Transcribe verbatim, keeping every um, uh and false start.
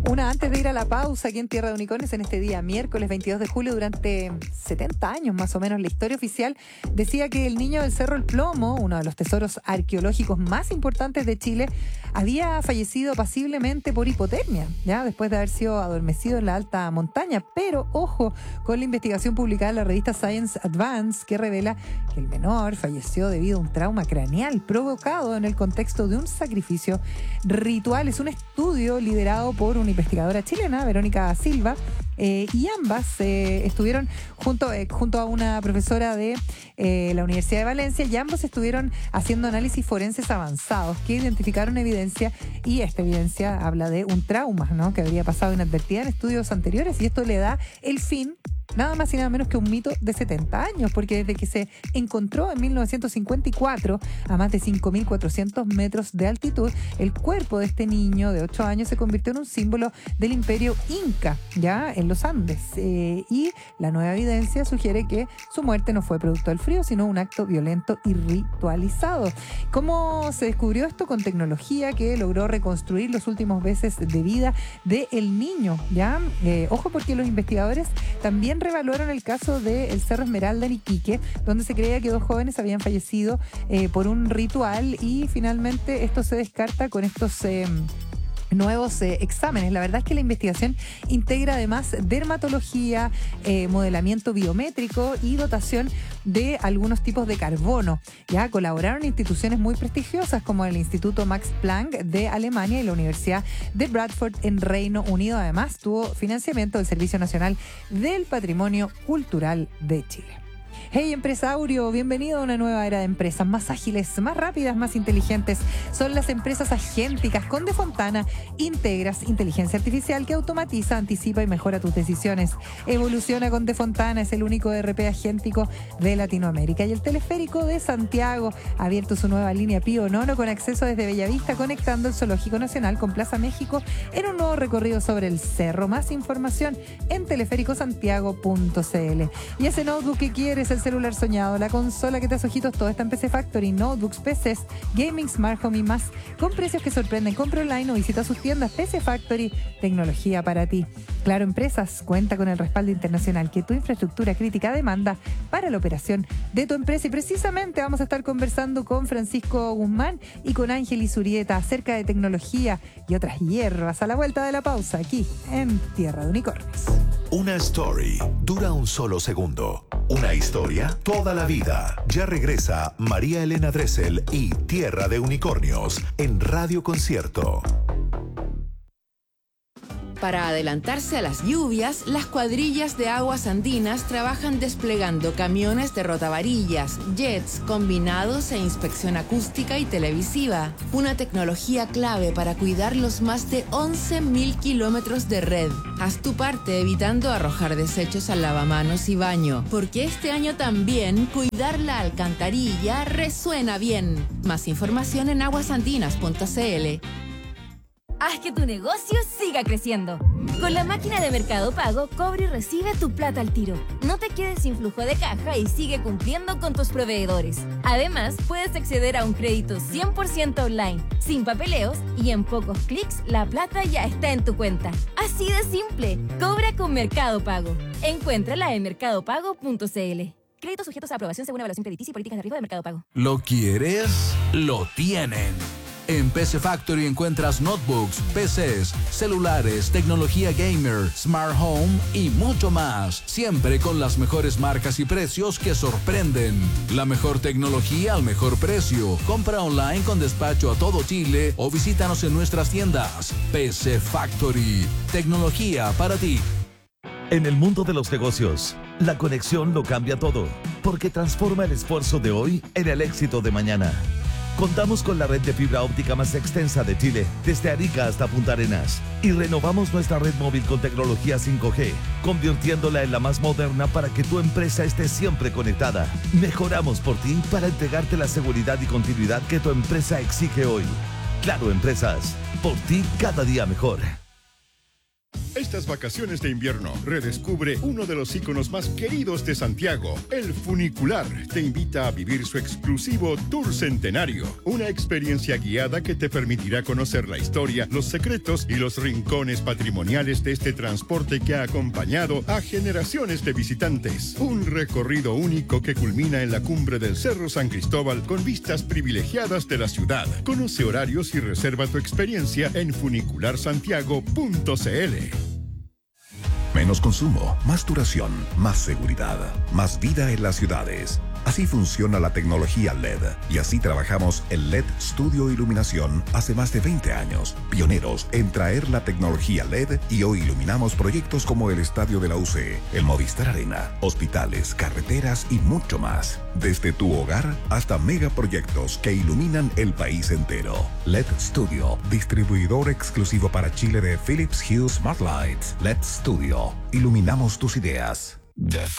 Una antes de ir a la pausa aquí en Tierra de Unicornios en este día, miércoles veintidós de julio, durante setenta años más o menos, la historia oficial decía que el niño del Cerro El Plomo, uno de los tesoros arqueológicos más importantes de Chile, había fallecido pasiblemente por hipotermia, ya después de haber sido adormecido en la alta montaña. Pero ojo con la investigación publicada en la revista Science Advance, que revela que el menor falleció debido a un trauma craneal provocado en el contexto de un sacrificio ritual. Es un estudio liderado por una investigadora chilena, Verónica Silva, eh, y ambas eh, estuvieron junto, eh, junto a una profesora de eh, la Universidad de Valencia, y ambos estuvieron haciendo análisis forenses avanzados que identificaron evidencia, y esta evidencia habla de un trauma, ¿no?, que habría pasado inadvertida en estudios anteriores, y esto le da el fin nada más y nada menos que un mito de setenta años, porque desde que se encontró en mil novecientos cincuenta y cuatro a más de cinco mil cuatrocientos metros de altitud, el cuerpo de este niño de ocho años se convirtió en un símbolo del imperio inca, ya en los Andes, eh, y la nueva evidencia sugiere que su muerte no fue producto del frío, sino un acto violento y ritualizado. ¿Cómo se descubrió esto? Con tecnología que logró reconstruir los últimos meses de vida del niño, ya eh, ojo, porque los investigadores también revaluaron el caso del Cerro Esmeralda en Iquique, donde se creía que dos jóvenes habían fallecido eh, por un ritual, y finalmente esto se descarta con estos eh, nuevos eh, exámenes. La verdad es que la investigación integra además dermatología, eh, modelamiento biométrico y dotación de algunos tipos de carbono. Ya colaboraron instituciones muy prestigiosas como el Instituto Max Planck de Alemania y la Universidad de Bradford en Reino Unido. Además, tuvo financiamiento del Servicio Nacional del Patrimonio Cultural de Chile. Hey empresaurio, bienvenido a una nueva era de empresas más ágiles, más rápidas, más inteligentes. Son las empresas agénticas. Con Defontana integras inteligencia artificial que automatiza, anticipa y mejora tus decisiones. Evoluciona con Defontana, es el único E R P agéntico de Latinoamérica. Y el Teleférico de Santiago ha abierto su nueva línea Pío Nono con acceso desde Bellavista, conectando el Zoológico Nacional con Plaza México en un nuevo recorrido sobre el cerro. Más información en teleférico santiago punto c l. Y ese notebook que quieres, el celular soñado, la consola que te hace ojitos, todo está en P C Factory, notebooks, P Cs, gaming, smart home y más, con precios que sorprenden. Compra online o visita sus tiendas. P C Factory, tecnología para ti. Claro Empresas cuenta con el respaldo internacional que tu infraestructura crítica demanda para la operación de tu empresa, y precisamente vamos a estar conversando con Francisco Guzmán y con Ángel Izurieta acerca de tecnología y otras hierbas a la vuelta de la pausa aquí en Tierra de Unicornios. Una story dura un solo segundo. Una historia toda la vida. Ya regresa María Elena Dressel y Tierra de Unicornios en Radio Concierto. Para adelantarse a las lluvias, las cuadrillas de aguas andinas trabajan desplegando camiones de rotavarillas, jets, combinados e inspección acústica y televisiva. Una tecnología clave para cuidar los más de once mil kilómetros de red. Haz tu parte evitando arrojar desechos al lavamanos y baño, porque este año también cuidar la alcantarilla resuena bien. Más información en aguasandinas punto c l. Haz que tu negocio siga creciendo. Con la máquina de Mercado Pago, cobra y recibe tu plata al tiro. No te quedes sin flujo de caja y sigue cumpliendo con tus proveedores. Además, puedes acceder a un crédito cien por ciento online, sin papeleos, y en pocos clics la plata ya está en tu cuenta. Así de simple. Cobra con Mercado Pago. Encuéntrala en mercado pago punto c l. Créditos sujetos a aprobación según evaluación crediticia y políticas de riesgo de Mercado Pago. ¿Lo quieres? Lo tienen. En P C Factory encuentras notebooks, P Cs, celulares, tecnología gamer, smart home y mucho más. Siempre con las mejores marcas y precios que sorprenden. La mejor tecnología al mejor precio. Compra online con despacho a todo Chile o visítanos en nuestras tiendas. P C Factory. Tecnología para ti. En el mundo de los negocios, la conexión lo cambia todo, porque transforma el esfuerzo de hoy en el éxito de mañana. Contamos con la red de fibra óptica más extensa de Chile, desde Arica hasta Punta Arenas, y renovamos nuestra red móvil con tecnología cinco G, convirtiéndola en la más moderna para que tu empresa esté siempre conectada. Mejoramos por ti para entregarte la seguridad y continuidad que tu empresa exige hoy. Claro Empresas, por ti cada día mejor. Estas vacaciones de invierno, redescubre uno de los íconos más queridos de Santiago. El Funicular te invita a vivir su exclusivo Tour Centenario, una experiencia guiada que te permitirá conocer la historia, los secretos y los rincones patrimoniales de este transporte que ha acompañado a generaciones de visitantes. Un recorrido único que culmina en la cumbre del Cerro San Cristóbal con vistas privilegiadas de la ciudad. Conoce horarios y reserva tu experiencia en funicular santiago punto c l. Menos consumo, más duración, más seguridad, más vida en las ciudades. Así funciona la tecnología L E D y así trabajamos en L E D Studio Iluminación hace más de veinte años. Pioneros en traer la tecnología L E D y hoy iluminamos proyectos como el Estadio de la U C, el Movistar Arena, hospitales, carreteras y mucho más. Desde tu hogar hasta megaproyectos que iluminan el país entero. L E D Studio, distribuidor exclusivo para Chile de Philips Hue Smart Lights. L E D Studio, iluminamos tus ideas. Def